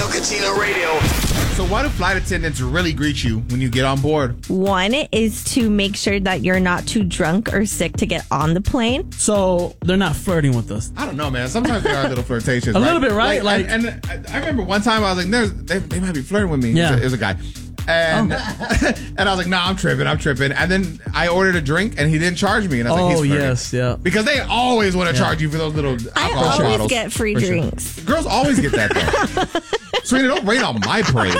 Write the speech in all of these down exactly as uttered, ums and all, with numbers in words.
Tino Cochino Radio. So why do flight attendants really greet you when you get on board? One is to make sure that you're not too drunk or sick to get on the plane. So they're not flirting with us. I don't know, man. Sometimes there are little flirtations. A right? little bit, right? Like, Like- and, and I remember one time I was like, There's, they, they might be flirting with me. Yeah. It was a, it was a guy. And and I was like, nah, I'm tripping, I'm tripping. And then I ordered a drink, and he didn't charge me. And I was Oh, like, he's flirting. yes, yeah. Because they always want to Yeah. charge you for those little I alcohol always bottles. get free For sure. drinks. Girls always get that, though. Serena, don't rain on my parade.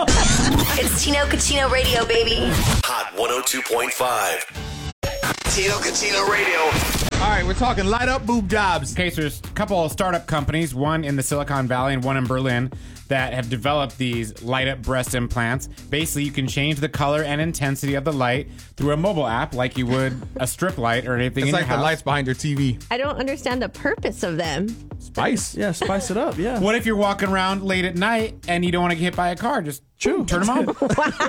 It's Tino Cochino Radio, baby. Hot one oh two point five. Tino Cochino Radio. All right, we're talking light up boob jobs. Okay, so there's a couple of startup companies, one in the Silicon Valley and one in Berlin, that have developed these light-up breast implants. Basically, you can change the color and intensity of the light through a mobile app like you would a strip light or anything It's in like your the house. lights behind your T V. I don't understand the purpose of them. Spice. Yeah, spice it up, yeah. What if you're walking around late at night and you don't want to get hit by a car? Just True. turn them on.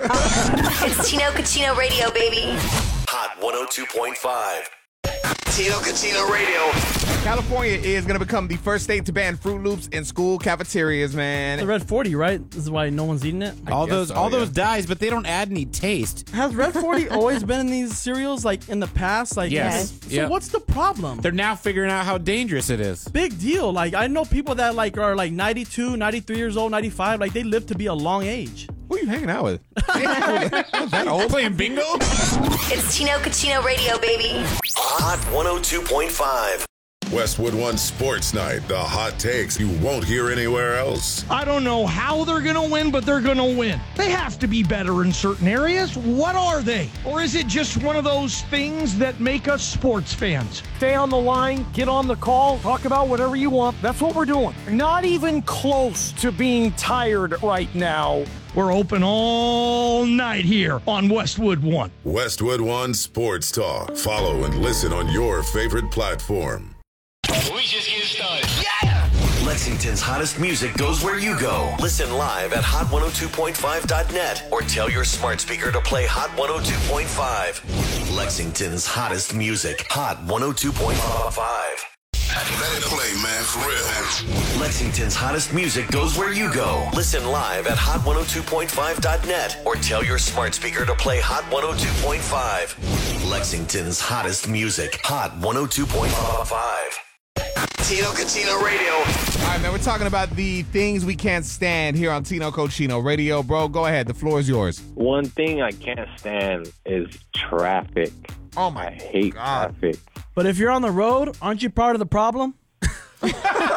It's Tino Cochino Radio, baby. Hot one oh two point five. Tino Cochino Radio. California is going to become the first state to ban Fruit Loops in school cafeterias, The man. Red forty, right? This is why no one's eating it. all guess those, so, all yeah. those dyes, but they don't add any taste. Has Red forty always been in these cereals, like in the past? Like, Yes. So Yep. what's the problem? They're now figuring out how dangerous it is. Big deal. Like, I know people that like are like ninety-two, ninety-three years old, ninety-five. Like, they live to be a long age. Who are you hanging out with? that old? Playing bingo? It's Tino Cochino Radio, baby. Hot one oh two point five. Westwood One Sports Night, the hot takes you won't hear anywhere else. I don't know how they're going to win, but they're going to win. They have to be better in certain areas. What are they? Or is it just one of those things that make us sports fans? Stay on the line, get on the call, talk about whatever you want. That's what we're doing. Not even close to being tired right now. We're open all night here on Westwood One. Westwood One Sports Talk. Follow and listen on your favorite platform. We just getting started. Lexington's hottest music goes where you go. Listen live at hot one oh two point five dot net or tell your smart speaker to play Hot one oh two point five. Lexington's hottest music. Hot one oh two point five. Let it play, man, for real. Lexington's hottest music goes where you go. Listen live at hot one oh two point five dot net or tell your smart speaker to play Hot one oh two point five. Lexington's hottest music. Hot one oh two point five. Tino Cochino Radio. All right, man, we're talking about the things we can't stand here on Tino Cochino Radio. Bro, go ahead. The floor is yours. One thing I can't stand is traffic. Oh, my I hate God. traffic. But if you're on the road, aren't you part of the problem? It's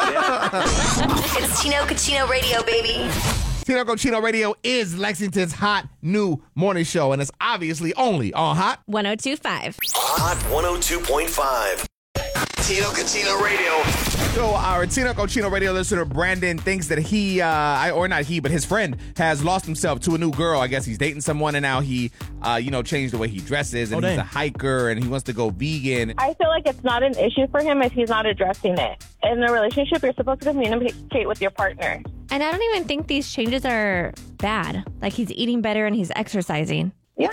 Tino Cochino Radio, baby. Tino Cochino Radio is Lexington's hot new morning show, and it's obviously only on Hot one oh two point five. Hot one oh two point five. Tino Cochino Radio. So our Tino Cochino Radio listener Brandon thinks that he, uh, I, or not he, but his friend has lost himself to a new girl. I guess he's dating someone, and now he, uh, you know, changed the way he dresses, and Oh, he's dang. a hiker, and he wants to go vegan. I feel like it's not an issue for him if he's not addressing it. In a relationship, you're supposed to communicate with your partner. And I don't even think these changes are bad. Like, he's eating better and he's exercising. Yeah.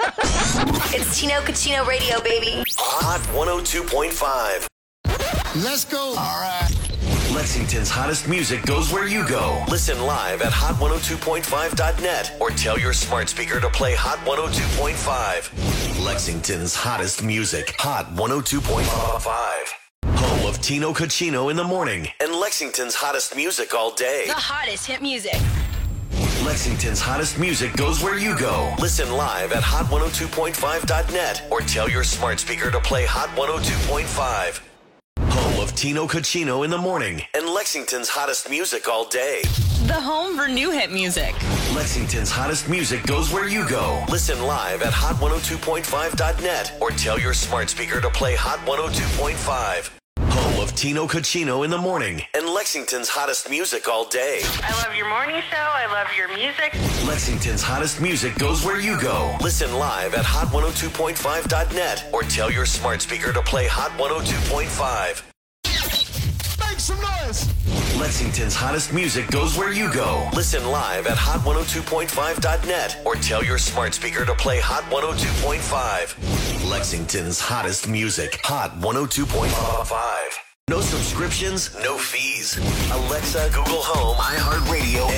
It's Tino Cochino Radio, baby. Hot one oh two point five. Let's go. All right. Lexington's hottest music goes where you go. Listen live at hot one oh two point five dot net or tell your smart speaker to play Hot one oh two point five. Lexington's hottest music. Hot one oh two point five. Home of Tino Cochino in the morning and Lexington's hottest music all day. The hottest hit music. Lexington's hottest music goes where you go. Listen live at hot one oh two point five dot net or tell your smart speaker to play Hot one oh two point five. Home of Tino Cochino in the morning and Lexington's hottest music all day. The home for new hit music. Lexington's hottest music goes where you go. Listen live at hot one oh two point five dot net or tell your smart speaker to play Hot one oh two point five. Home of Tino Cochino in the morning and Lexington's hottest music all day. I love your morning show. I love your music. Lexington's hottest music goes where you go. Listen live at hot one oh two point five dot net or tell your smart speaker to play Hot one oh two point five. Make some noise. Lexington's hottest music goes where you go. Listen live at hot one oh two point five dot net or tell your smart speaker to play Hot one oh two point five. Lexington's hottest music. Hot one oh two point five. No subscriptions, no fees. Alexa, Google Home, iHeartRadio, and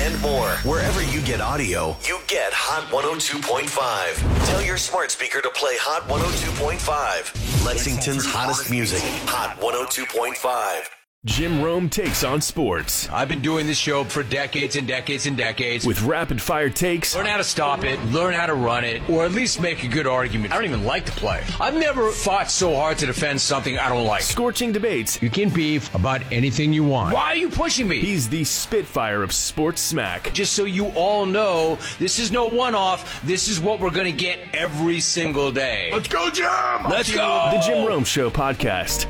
more. Wherever you get audio, you get Hot one oh two point five. Tell your smart speaker to play Hot one oh two point five. Lexington's hottest music, Hot one oh two point five. Jim Rome takes on sports. I've been doing this show for decades and decades and decades. With rapid fire takes. Learn how to stop it, learn how to run it, or at least make a good argument. I don't even like to play. I've never fought so hard to defend something I don't like. Scorching debates. You can beef about anything you want. Why are you pushing me? He's the Spitfire of sports smack. Just so you all know, this is no one-off. This is what we're going to get every single day. Let's go, Jim! Let's go! The Jim Rome Show podcast.